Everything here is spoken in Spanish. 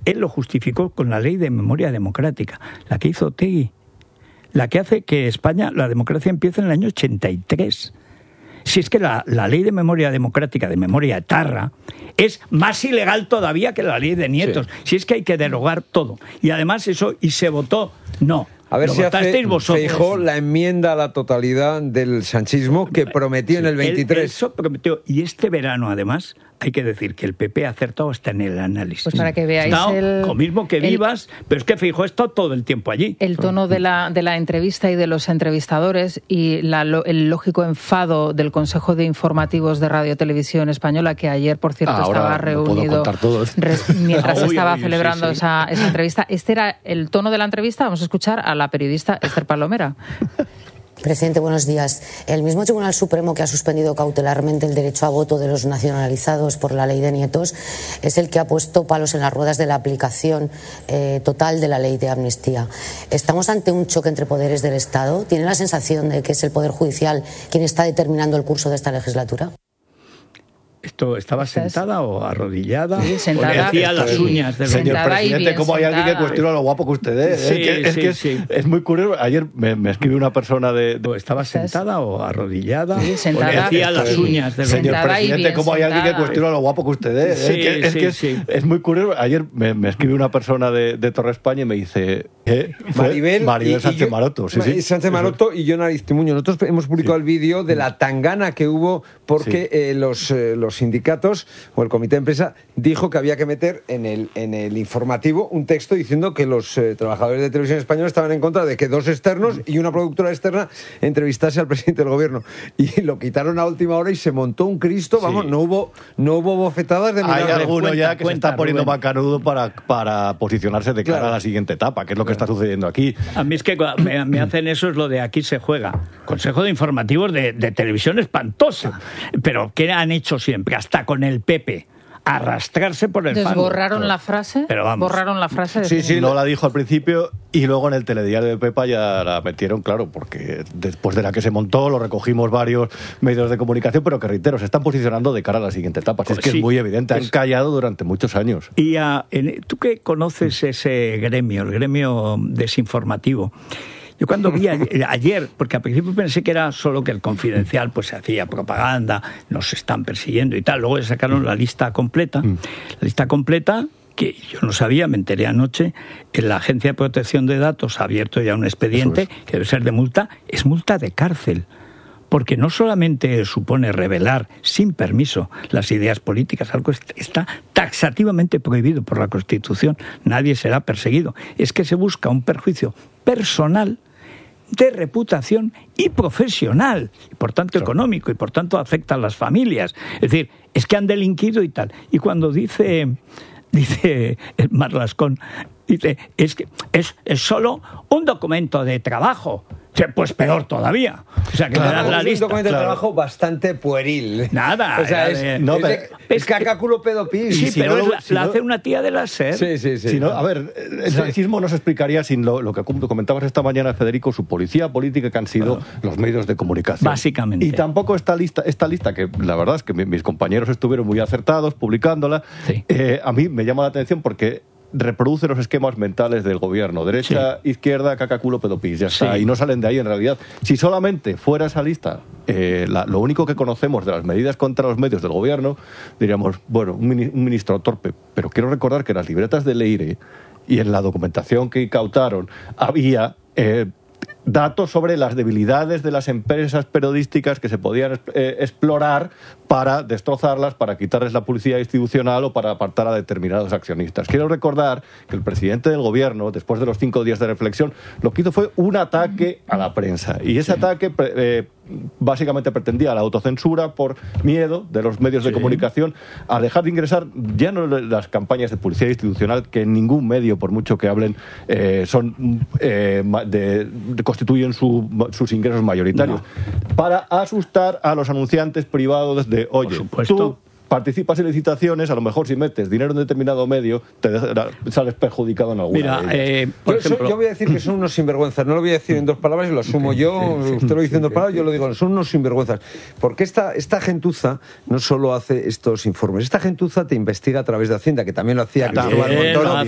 él lo justificó con la ley de memoria democrática, la que hizo Otegi, la que hace que España, la democracia empiece en el año 83. Si es que la ley de memoria democrática, de memoria etarra, es más ilegal todavía que la ley de Nietos. Sí. Si es que hay que derogar todo. Y además eso, y se votó, no. A ver si hace Feijóo la enmienda a la totalidad del sanchismo que prometió en el 23. Eso prometió. Y este verano, además, hay que decir que el PP ha acertado hasta en el análisis. Pues para que veáis lo mismo que Vivas, pero es que Feijóo está todo el tiempo allí. El tono de la entrevista y de los entrevistadores y el lógico enfado del Consejo de Informativos de Radio Televisión Española, que ayer, por cierto, estaba reunido mientras estaba celebrando esa entrevista. Este era el tono de la entrevista. Vamos a escuchar a la periodista Esther Palomera. Presidente, buenos días. El mismo Tribunal Supremo que ha suspendido cautelarmente el derecho a voto de los nacionalizados por la ley de Nietos es el que ha puesto palos en las ruedas de la aplicación total de la ley de amnistía. ¿Estamos ante un choque entre poderes del Estado? ¿Tiene la sensación de que es el Poder Judicial quien está determinando el curso de esta legislatura? ¿Esto estaba sentada o arrodillada? Sí, sentada. ¿O le hacía las uñas del señor presidente, ¿cómo hay alguien que cuestiona lo guapo que usted es? Es muy curioso. Ayer me escribe una persona ¿Estaba sentada o arrodillada? Sí, sentada. ¿O le hacía las uñas del señor presidente, ¿cómo hay alguien que cuestiona lo guapo que usted es? Es muy curioso. Ayer me escribe una persona de Torre España y me dice... Maribel Sánchez Maroto. Sánchez Maroto y Jon Aristimuño. Nosotros hemos publicado el vídeo de la tangana que hubo porque los sindicatos o el comité de empresa dijo que había que meter en el informativo un texto diciendo que los trabajadores de Televisión Española estaban en contra de que dos externos y una productora externa entrevistase al presidente del gobierno. Y lo quitaron a última hora y se montó un Cristo. Vamos, no hubo bofetadas de milagro. Hay alguno ya que se está poniendo macanudo para posicionarse de cara a la siguiente etapa, que es lo que está sucediendo aquí. A mí es que me hacen eso, es lo de aquí se juega. Consejo de Informativos de televisión espantosa. Pero ¿qué han hecho siempre? Hasta con el PP. Arrastrarse por el fango. ¿Borraron la frase? Pero vamos. ¿Borraron la frase? Sí, no la dijo al principio y luego en el telediario de Pepa ya la metieron, claro, porque después de la que se montó lo recogimos varios medios de comunicación, pero que reitero, se están posicionando de cara a la siguiente etapa. Es que es muy evidente, han callado durante muchos años. Y tú que conoces ese gremio, el gremio desinformativo, yo cuando vi ayer, porque al principio pensé que era solo que el Confidencial pues hacía propaganda, nos están persiguiendo y tal, luego sacaron la lista completa, que yo no sabía, me enteré anoche, en la Agencia de Protección de Datos ha abierto ya un expediente que debe ser de multa, es multa de cárcel. Porque no solamente supone revelar sin permiso las ideas políticas, algo está taxativamente prohibido por la Constitución, nadie será perseguido. Es que se busca un perjuicio personal, de reputación y profesional, y por tanto económico, y por tanto afecta a las familias. Es decir, es que han delinquido y tal. Y cuando dice el Marlascón, dice, es que es solo un documento de trabajo. Pues peor todavía. O sea, que me dan la lista. Es un documento de trabajo bastante pueril. Nada. O sea, es cacáculo pedopis. Sí, pero la hace una tía de la SER. Sí. A ver, el sanchismo no se explicaría sin lo que comentabas esta mañana, Federico, su policía política que han sido los medios de comunicación. Básicamente. Y tampoco esta lista, que la verdad es que mis compañeros estuvieron muy acertados publicándola, a mí me llama la atención porque reproduce los esquemas mentales del gobierno. Derecha, izquierda, cacaculo, pedopis, ya está. Y no salen de ahí en realidad. Si solamente fuera esa lista lo único que conocemos de las medidas contra los medios del gobierno, diríamos, bueno, un ministro torpe. Pero quiero recordar que en las libretas de Leire y en la documentación que incautaron había datos sobre las debilidades de las empresas periodísticas que se podían explorar para destrozarlas, para quitarles la publicidad institucional o para apartar a determinados accionistas. Quiero recordar que el presidente del gobierno, después de los 5 días de reflexión, lo que hizo fue un ataque a la prensa. Y ese ataque básicamente pretendía la autocensura por miedo de los medios de comunicación a dejar de ingresar ya no las campañas de publicidad institucional, que en ningún medio, por mucho que hablen, constituyen sus ingresos mayoritarios, para asustar a los anunciantes privados de, oye, tú participas en licitaciones, a lo mejor si metes dinero en determinado medio, sales perjudicado en alguna de ellas. Por ejemplo, yo voy a decir que son unos sinvergüenzas, no lo voy a decir en 2 palabras y lo asumo yo, usted lo dice en 2 palabras, yo lo digo, son unos sinvergüenzas. Porque esta gentuza no solo hace estos informes, esta gentuza te investiga a través de Hacienda, que también lo hacía Cristóbal Montoro.